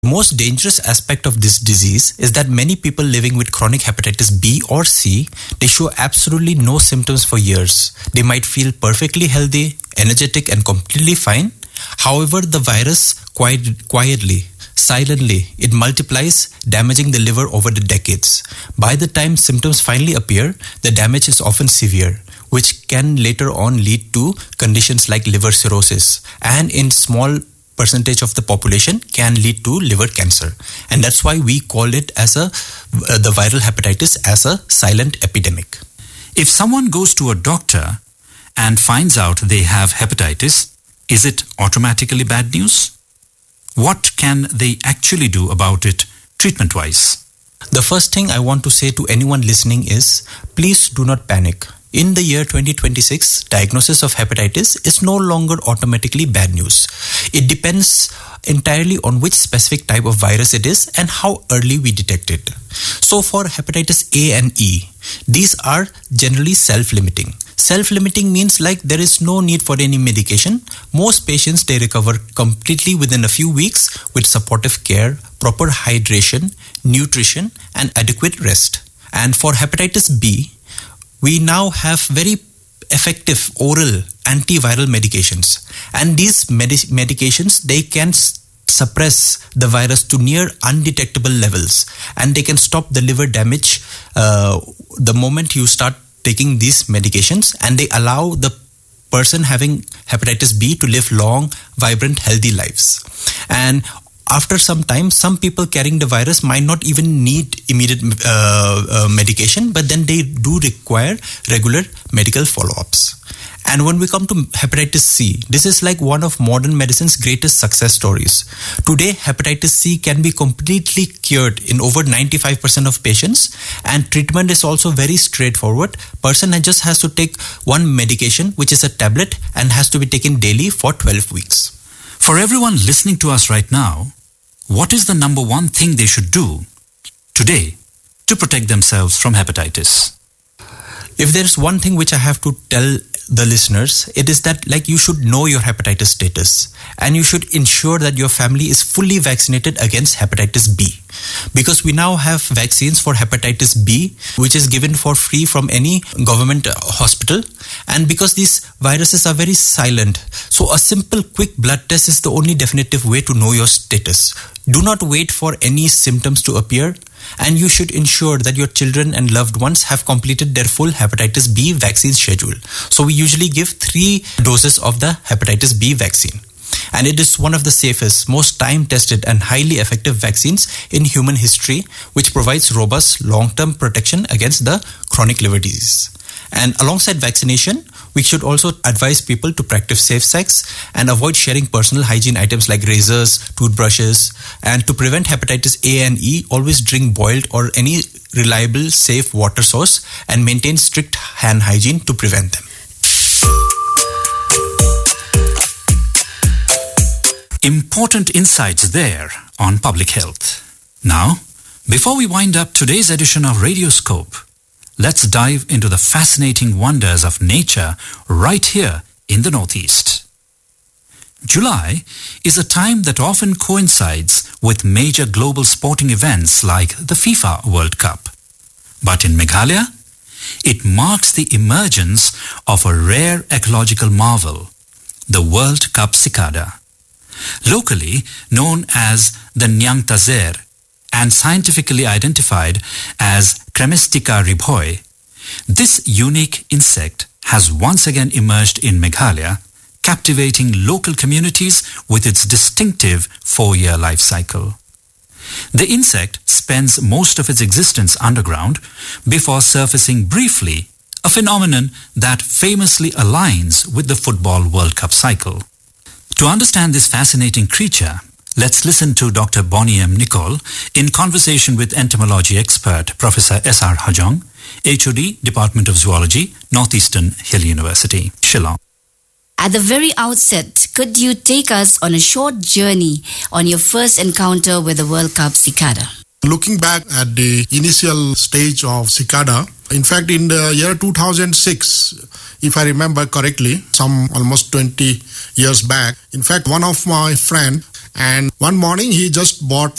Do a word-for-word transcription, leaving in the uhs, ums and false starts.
Most dangerous aspect of this disease is that many people living with chronic hepatitis B or C, they show absolutely no symptoms for years. They might feel perfectly healthy, energetic and completely fine. However, the virus quiet, quietly, silently, it multiplies, damaging the liver over the decades. By the time symptoms finally appear, the damage is often severe, which can later on lead to conditions like liver cirrhosis, and in small percentage of the population can lead to liver cancer. And that's why we call it as a uh, the viral hepatitis as a silent epidemic. If someone goes to a doctor and finds out they have hepatitis, is it automatically bad news? What can they actually do about it treatment-wise? The first thing I want to say to anyone listening is, please do not panic. In the year twenty twenty-six, diagnosis of hepatitis is no longer automatically bad news. It depends entirely on which specific type of virus it is and how early we detect it. So for hepatitis A and E, these are generally self-limiting. Self-limiting means like there is no need for any medication. Most patients, they recover completely within a few weeks with supportive care, proper hydration, nutrition, and adequate rest. And for hepatitis B, we now have very effective oral antiviral medications. And these medi- medications, they can s- suppress the virus to near undetectable levels. And they can stop the liver damage uh, the moment you start taking these medications. And they allow the person having hepatitis B to live long, vibrant, healthy lives. And after some time, some people carrying the virus might not even need immediate uh, uh, medication, but then they do require regular medical follow-ups. And when we come to hepatitis C, this is like one of modern medicine's greatest success stories. Today, hepatitis C can be completely cured in over ninety-five percent of patients, and treatment is also very straightforward. Person just has to take one medication, which is a tablet, and has to be taken daily for twelve weeks. For everyone listening to us right now, what is the number one thing they should do today to protect themselves from hepatitis? If there's one thing which I have to tell the listeners, it is that like you should know your hepatitis status, and you should ensure that your family is fully vaccinated against hepatitis B, because we now have vaccines for hepatitis B which is given for free from any government hospital. And because these viruses are very silent, so a simple quick blood test is the only definitive way to know your status. Do not wait for any symptoms to appear, and you should ensure that your children and loved ones have completed their full hepatitis B vaccine schedule. So we usually give three doses of the hepatitis B vaccine. And it is one of the safest, most time-tested and highly effective vaccines in human history, which provides robust long-term protection against the chronic liver disease. And alongside vaccination, we should also advise people to practice safe sex and avoid sharing personal hygiene items like razors, toothbrushes. And to prevent hepatitis A and E, always drink boiled or any reliable, safe water source and maintain strict hand hygiene to prevent them. Important insights there on public health. Now, before we wind up today's edition of Radioscope, let's dive into the fascinating wonders of nature right here in the Northeast. July is a time that often coincides with major global sporting events like the FIFA World Cup. But in Meghalaya, it marks the emergence of a rare ecological marvel, the World Cup cicada. Locally known as the Nyang Tazer and scientifically identified as Cremestica ribhoi, this unique insect has once again emerged in Meghalaya, captivating local communities with its distinctive four-year life cycle. The insect spends most of its existence underground before surfacing briefly, a phenomenon that famously aligns with the Football World Cup cycle. To understand this fascinating creature, let's listen to Doctor Bonnie M. Nicol in conversation with entomology expert Professor S R Hajong, H O D, Department of Zoology, Northeastern Hill University, Shillong. At the very outset, could you take us on a short journey on your first encounter with the World Cup cicada? Looking back at the initial stage of cicada, in fact, in the year two thousand six, if I remember correctly, some almost twenty years back, in fact, one of my friend, and one morning he just bought